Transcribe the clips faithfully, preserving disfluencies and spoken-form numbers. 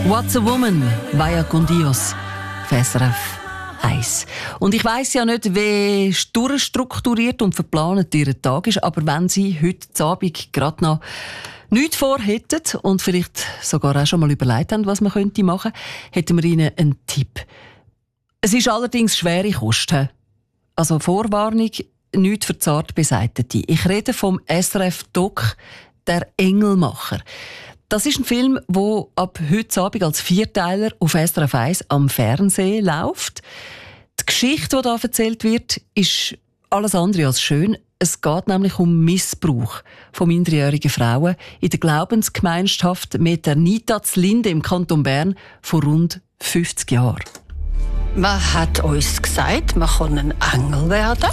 What's a Woman? Vaya con Dios. S R F eins. Und ich weiss ja nicht, wie durchstrukturiert und verplant Ihr Tag ist, aber wenn Sie heute Abend gerade noch nichts vorhätten und vielleicht sogar auch schon mal überlegt haben, was man könnte machen, hätten wir Ihnen einen Tipp. Es ist allerdings schwere Kost. Also Vorwarnung, nichts für zart Beseitete. Ich rede vom S R F-Doc «Der Engelmacher». Das ist ein Film, der ab heute Abend als Vierteiler auf S R F eins am Fernsehen läuft. Die Geschichte, die hier erzählt wird, ist alles andere als schön. Es geht nämlich um Missbrauch von minderjährigen Frauen in der Glaubensgemeinschaft Meternita Zlinde im Kanton Bern vor rund fünfzig Jahren. Man hat uns gesagt, man kann ein Engel werden.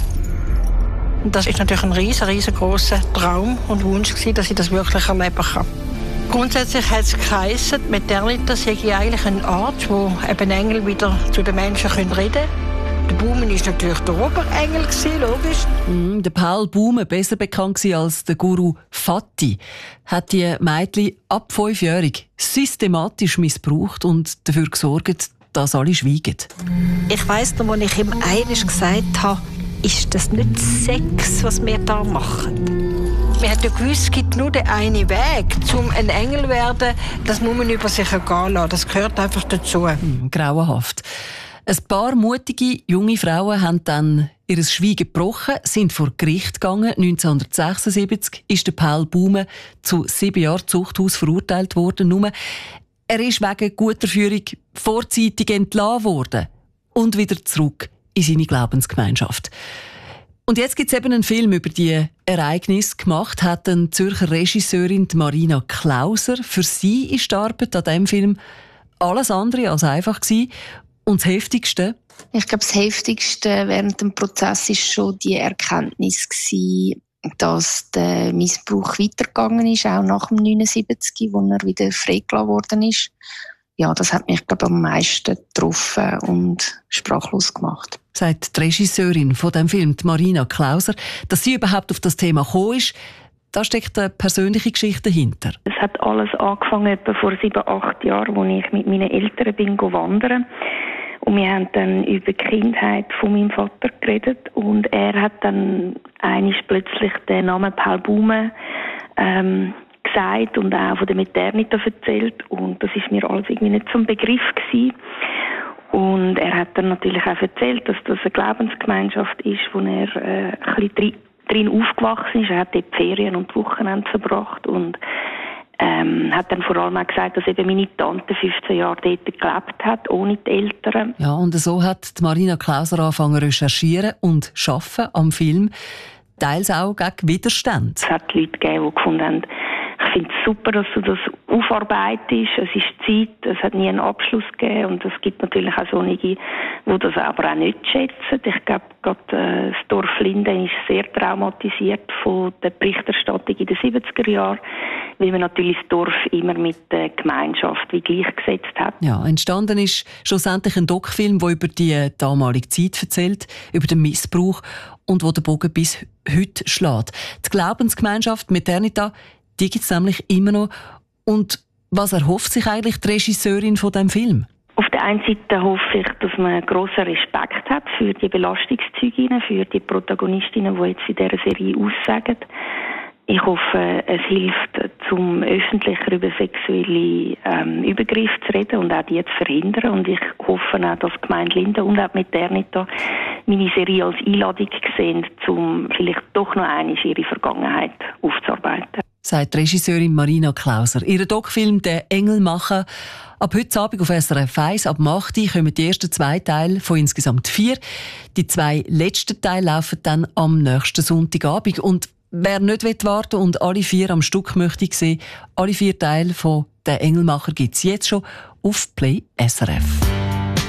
Das ist natürlich ein riesen, riesengroßer Traum und Wunsch gewesen, dass ich das wirklich erleben kann. Grundsätzlich hat es geheissen, Meternitas sei eigentlich eine Art, wo eben Engel wieder zu den Menschen reden können. Der Baumen war natürlich der Oberengel, logisch. Mm, der Paul Baumen, besser bekannt als der Guru Fati, hat die Mädchen ab fünfjährig systematisch missbraucht und dafür gesorgt, dass alle schweigen. Ich weiss noch, als ich ihm einmal gesagt habe, ist das nicht Sex, was wir da machen? Wir haben ja gewusst, es gibt nur den einen Weg, um ein Engel zu werden. Das muss man über sich ergehen lassen. Das gehört einfach dazu. Hm, grauenhaft. Ein paar mutige junge Frauen haben dann ihr Schweigen gebrochen, sind vor Gericht gegangen. neunzehnhundertsechsundsiebzig ist der Paul Baumen zu sieben Jahren Zuchthaus verurteilt worden. Nur, er ist wegen guter Führung vorzeitig entlassen worden und wieder zurück in seine Glaubensgemeinschaft. Und jetzt gibt es eben einen Film über die Ereignisse gemacht, hat eine Zürcher Regisseurin Marina Klauser. Für sie ist die Arbeit an diesem Film alles andere als einfach gewesen. Und das Heftigste? Ich glaube, das Heftigste während dem Prozess war schon die Erkenntnis gewesen, dass der Missbrauch weitergegangen ist, auch nach dem neunundsiebzig, wo er wieder freigelassen worden ist. Ja, das hat mich, glaube ich, am meisten getroffen und sprachlos gemacht. Sagt die Regisseurin von dem Film, Marina Klauser, dass sie überhaupt auf das Thema gekommen ist. Da steckt eine persönliche Geschichte dahinter. Es hat alles angefangen etwa vor sieben, acht Jahren, als ich mit meinen Eltern bin wandern. Und wir haben dann über die Kindheit von meinem Vater geredet. Und er hat dann einmal plötzlich den Namen Paul Baumen ähm, gesagt und auch von der Meternita erzählt. Und das ist mir alles irgendwie nicht zum Begriff gewesen. Und er hat dann natürlich auch erzählt, dass das eine Glaubensgemeinschaft ist, wo er äh, ein bisschen drin aufgewachsen ist. Er hat dort die Ferien und die Wochenende verbracht und ähm, hat dann vor allem auch gesagt, dass eben meine Tante fünfzehn Jahre dort gelebt hat, ohne die Eltern. Ja, und so hat die Marina Klauser angefangen zu recherchieren und zu arbeiten am Film, teils auch gegen Widerstand. Es hat Leute gegeben, die gefunden haben, ich finde es super, dass du das aufarbeitest. Es ist Zeit, es hat nie einen Abschluss gegeben. Und es gibt natürlich auch solche, die das aber auch nicht schätzen. Ich glaube, gerade äh, das Dorf Linden ist sehr traumatisiert von der Berichterstattung in den siebziger Jahren, weil man natürlich das Dorf immer mit der Gemeinschaft wie gleichgesetzt hat. Ja, entstanden ist schlussendlich ein Doc-Film, der über die damalige Zeit erzählt, über den Missbrauch und wo der Bogen bis heute schlägt. Die Glaubensgemeinschaft Meternita, die gibt es nämlich immer noch. Und was erhofft sich eigentlich die Regisseurin von diesem Film? Auf der einen Seite hoffe ich, dass man grossen Respekt hat für die Belastungszeuginnen, für die Protagonistinnen, die jetzt in dieser Serie aussagen. Ich hoffe, es hilft, zum öffentlicher über sexuelle ähm, Übergriffe zu reden und auch die zu verhindern. Und ich hoffe auch, dass die Gemeinde Linden und auch Meternita meine Serie als Einladung sehen, um vielleicht doch noch einmal ihre Vergangenheit aufzuarbeiten. Sagt Regisseurin Marina Klauser. Ihr Doc-Film «Der Engelmacher». Ab heute Abend auf S R F eins, ab acht Uhr kommen die ersten zwei Teile von insgesamt vier. Die zwei letzten Teile laufen dann am nächsten Sonntagabend. Und wer nicht warten will und alle vier am Stück möchte sehen, alle vier Teile von «Der Engelmacher» gibt es jetzt schon auf Play S R F.